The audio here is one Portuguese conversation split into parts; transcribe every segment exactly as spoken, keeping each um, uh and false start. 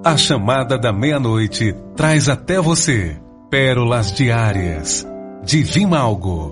A chamada da meia-noite traz até você pérolas diárias de Vimalgo.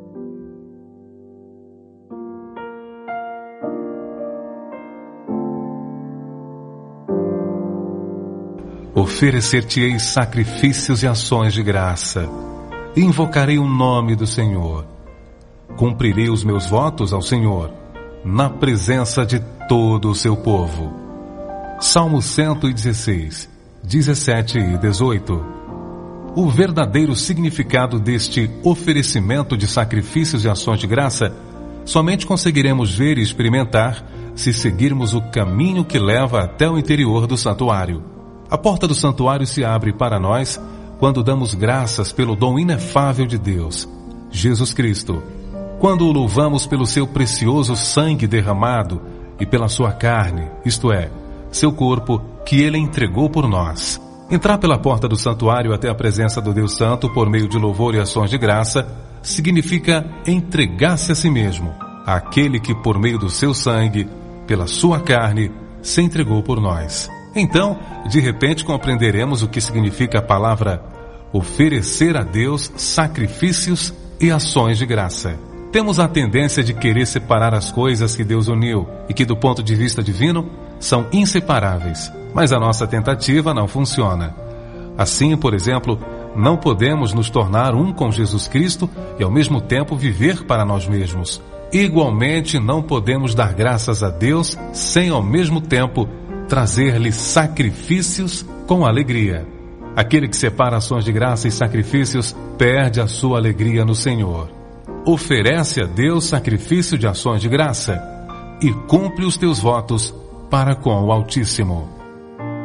Oferecer-te-ei sacrifícios e ações de graça. Invocarei o nome do Senhor. Cumprirei os meus votos ao Senhor, na presença de todo o seu povo. Salmo cento e dezesseis, dezessete e dezoito. O verdadeiro significado deste oferecimento de sacrifícios e ações de graça somente conseguiremos ver e experimentar se seguirmos o caminho que leva até o interior do santuário. A porta do santuário se abre para nós quando damos graças pelo dom inefável de Deus, Jesus Cristo. Quando o louvamos pelo seu precioso sangue derramado e pela sua carne, isto é, seu corpo, que ele entregou por nós. Entrar pela porta do santuário até a presença do Deus Santo por meio de louvor e ações de graça significa entregar-se a si mesmo, àquele que por meio do seu sangue, pela sua carne, se entregou por nós. Então, de repente compreenderemos o que significa a palavra oferecer a Deus sacrifícios e ações de graça. Temos a tendência de querer separar as coisas que Deus uniu e que, do ponto de vista divino, são inseparáveis, mas a nossa tentativa não funciona. Assim, por exemplo, não podemos nos tornar um com Jesus Cristo e ao mesmo tempo viver para nós mesmos. Igualmente, não podemos dar graças a Deus sem ao mesmo tempo trazer-lhe sacrifícios com alegria. Aquele que separa ações de graça e sacrifícios perde a sua alegria no Senhor. Oferece a Deus sacrifício de ações de graça e cumpre os teus votos para com o Altíssimo.